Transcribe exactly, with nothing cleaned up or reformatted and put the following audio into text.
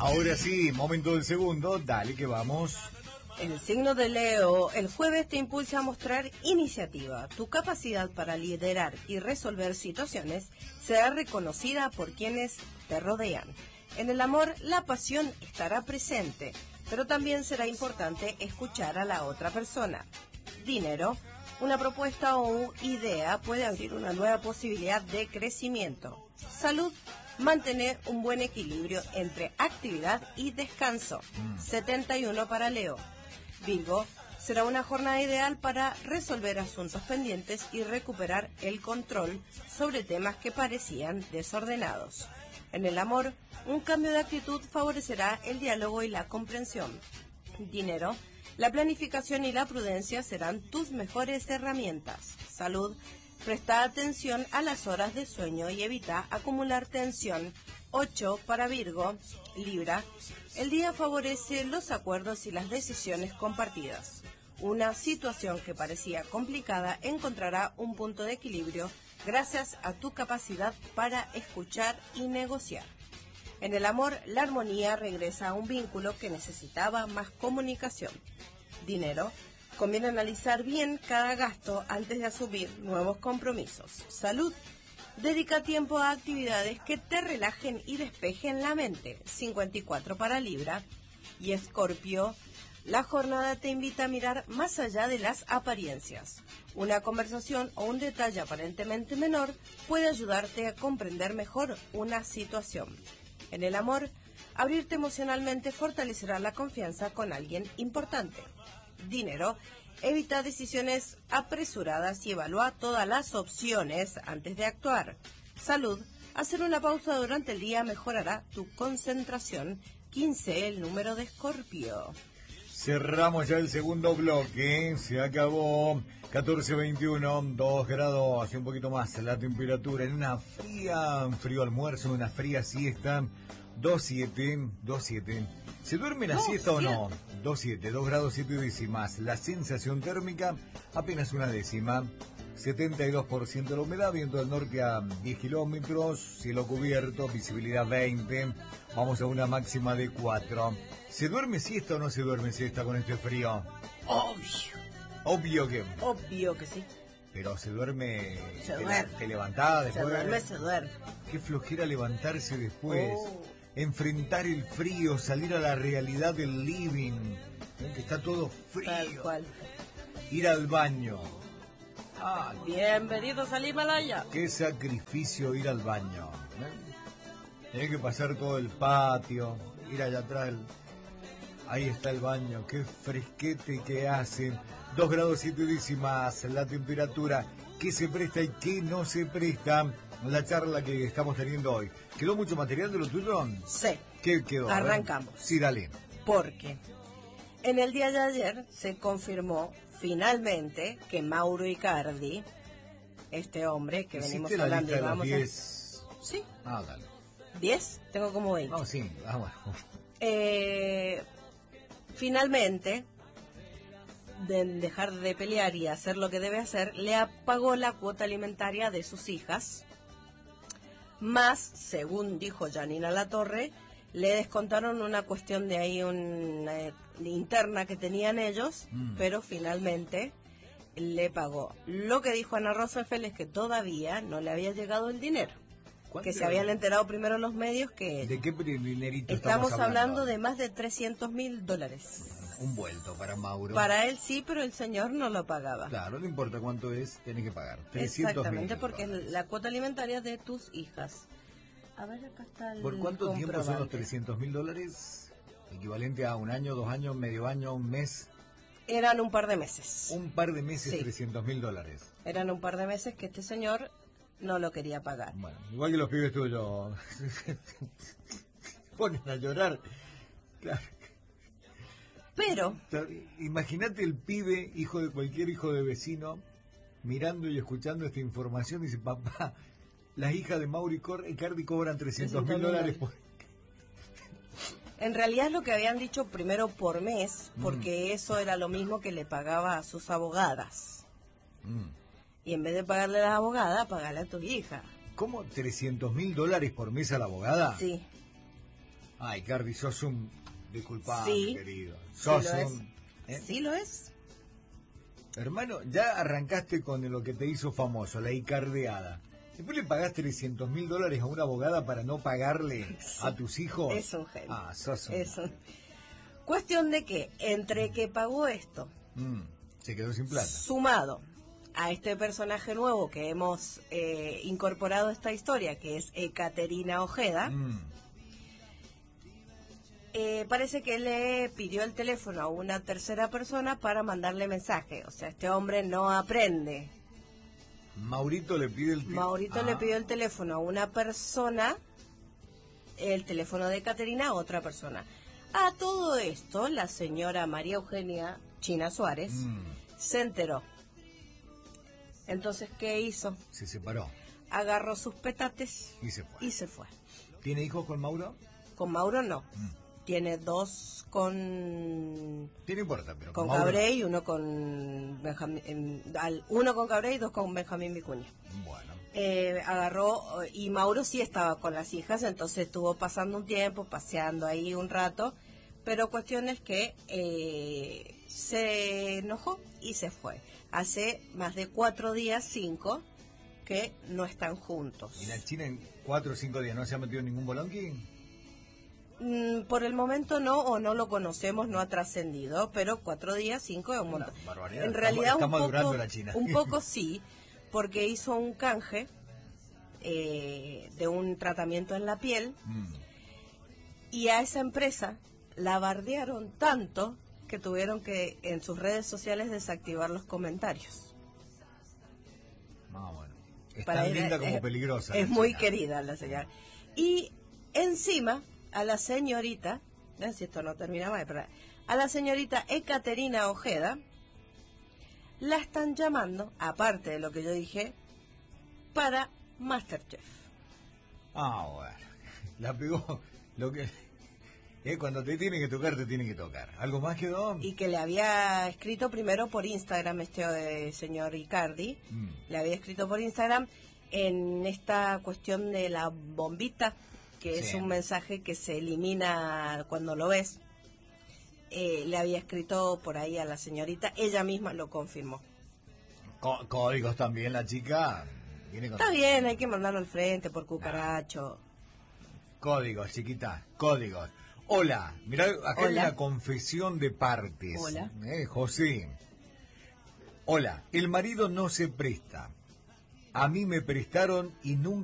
Ahora sí, momento del segundo, dale que vamos. El signo de Leo, el jueves te impulsa a mostrar iniciativa. Tu capacidad para liderar y resolver situaciones será reconocida por quienes te rodean. En el amor, la pasión estará presente, pero también será importante escuchar a la otra persona. Dinero, una propuesta o idea puede abrir una nueva posibilidad de crecimiento. Salud, mantener un buen equilibrio entre actividad y descanso. Mm. setenta y uno para Leo. Virgo, será una jornada ideal para resolver asuntos pendientes y recuperar el control sobre temas que parecían desordenados. En el amor, un cambio de actitud favorecerá el diálogo y la comprensión. Dinero, la planificación y la prudencia serán tus mejores herramientas. Salud, presta atención a las horas de sueño y evita acumular tensión. ocho para Virgo. Libra, el día favorece los acuerdos y las decisiones compartidas. Una situación que parecía complicada encontrará un punto de equilibrio gracias a tu capacidad para escuchar y negociar. En el amor, la armonía regresa a un vínculo que necesitaba más comunicación. Dinero, conviene analizar bien cada gasto antes de asumir nuevos compromisos. Salud, dedica tiempo a actividades que te relajen y despejen la mente. cincuenta y cuatro para Libra. Y Escorpio, la jornada te invita a mirar más allá de las apariencias. Una conversación o un detalle aparentemente menor puede ayudarte a comprender mejor una situación. En el amor, abrirte emocionalmente fortalecerá la confianza con alguien importante. Dinero, evita decisiones apresuradas y evalúa todas las opciones antes de actuar. Salud, hacer una pausa durante el día mejorará tu concentración. quince, el número de Escorpio. Cerramos ya el segundo bloque, se acabó. catorce veintiuno, dos grados, hace un poquito más la temperatura. En una fría, un frío almuerzo, una fría siesta. dos siete, dos siete. ¿Se duerme la siesta o no? dos siete, dos grados siete décimas. La sensación térmica apenas una décima. setenta y dos por ciento la humedad, viento del norte a diez kilómetros, cielo cubierto, visibilidad veinte. Vamos a una máxima de cuatro. ¿Se duerme siesta o no se duerme siesta con este frío? Obvio. Obvio que... Obvio que sí. Pero se duerme... Se duerme. Te, te levantás después. Se duerme, se duerme. Qué flojera levantarse después. Oh. Enfrentar el frío, salir a la realidad del living, ¿eh? Que está todo frío. Tal cual. Ir al baño. Ah, bienvenidos al Himalaya. Qué sacrificio ir al baño. ¿eh? Tenés que pasar todo el patio, ir allá atrás. El... Ahí está el baño, qué fresquete que hace. dos grados siete décimas la temperatura. ¿Qué se presta y qué no se presta? La charla que estamos teniendo hoy. ¿Quedó mucho material de lo tuyo? Sí. ¿Qué quedó? Arrancamos. Sí, dale. Porque en el día de ayer se confirmó finalmente que Mauro Icardi, este hombre que venimos ¿Hiciste hablando la lista y vamos de los diez? a... Sí. Ah, dale. ¿diez? Tengo como veinte. No, sí. Ah, bueno. Eh, finalmente, de dejar de pelear y hacer lo que debe hacer, le pagó la cuota alimentaria de sus hijas. Más, según dijo Janina Latorre, le descontaron una cuestión de ahí una, eh, interna que tenían ellos, mm. pero finalmente le pagó. Lo que dijo Ana Rosenfeld es que todavía no le había llegado el dinero, que se habían enterado primero los medios que... ¿De qué dinerito estamos, estamos hablando? hablando de más de trescientos mil dólares. Un vuelto para Mauro. Para él sí, pero el señor no lo pagaba. Claro, no importa cuánto es, tenés que pagar. trescientos mil Exactamente, porque dólares. es la cuota alimentaria de tus hijas. A ver, acá está el ¿Por cuánto tiempo son los trescientos mil dólares? Equivalente a un año, dos años, medio año, un mes. Eran un par de meses. Un par de meses, sí. trescientos mil dólares. Eran un par de meses que este señor no lo quería pagar. Bueno, igual que los pibes tuyos. Ponen a llorar. Claro. Pero... Imagínate el pibe, hijo de cualquier hijo de vecino, mirando y escuchando esta información, y dice, papá, las hijas de Mauro Icardi cobran trescientos mil dólares por... En realidad es lo que habían dicho primero por mes, porque mm. eso era lo mismo que le pagaba a sus abogadas. Mm. Y en vez de pagarle a la abogada, pagarle a tu hija. ¿Cómo? ¿trescientos mil dólares por mes a la abogada? Sí. Ay, Cardi, sos un... Disculpame, Sí, querido. Sí Sos lo es. un... ¿eh? Sí lo es. Hermano, ya arrancaste con lo que te hizo famoso, la icardeada. Después le pagaste trescientos mil dólares a una abogada para no pagarle Sí. a tus hijos. Es un genio. Ah, sos un... Es un- Cuestión de que entre que pagó esto, Mm, se quedó sin plata. sumado a este personaje nuevo que hemos eh, incorporado a esta historia, que es Ekaterina Ojeda, Mm, eh, parece que le pidió el teléfono a una tercera persona para mandarle mensaje. O sea, este hombre no aprende. Maurito le pide el... te- Maurito Ah, le pidió el teléfono a una persona, el teléfono de Caterina a otra persona. A todo esto, la señora María Eugenia China Suárez mm, se enteró. Entonces, ¿qué hizo? se separó Agarró sus petates y se fue. y se fue. ¿Tiene hijos con Mauro? Con Mauro no. Mm. Tiene dos con Sí, no importa, pero con con Mauro... Cabré y uno con Benjamín, em, al- uno con Cabré y dos con Benjamín Vicuña. Bueno, Eh, agarró, y Mauro sí estaba con las hijas, entonces estuvo pasando un tiempo, paseando ahí un rato, pero cuestión es que eh, se enojó y se fue. Hace más de cuatro días, cinco, que no están juntos. ¿y la China en cuatro o cinco días no se ha metido en ningún bolonqui? Mm, por el momento no, o no lo conocemos, no ha trascendido, pero cuatro días, cinco es un Una montón. barbaridad. En Está- realidad está un madurando poco, la China. un poco sí, porque hizo un canje eh, de un tratamiento en la piel Mm. y a esa empresa la bardearon tanto que tuvieron que en sus redes sociales desactivar los comentarios. Ah, bueno. Es Para tan ir a- linda como es- peligrosa. Es la muy China. querida la señora. Y encima, a la señorita, no sé si esto no termina mal, pero a la señorita Ekaterina Ojeda, la están llamando, aparte de lo que yo dije, para Masterchef. Ah, bueno. La pegó. Lo que... eh, cuando te tiene que tocar, te tiene que tocar. ¿Algo más quedó? Y que le había escrito primero por Instagram este eh, señor Icardi, Mm. le había escrito por Instagram en esta cuestión de la bombita, que es Sí. un mensaje que se elimina cuando lo ves. Eh, le había escrito por ahí a la señorita, ella misma lo confirmó. Co- códigos también, la chica. Viene con... Está bien, hay que mandarlo al frente por cucaracho. Códigos, chiquita, códigos. Hola, mirá, acá hay Hola. una confesión de partes. Hola. Eh, José. Hola, el marido no se presta. A mí me prestaron y nunca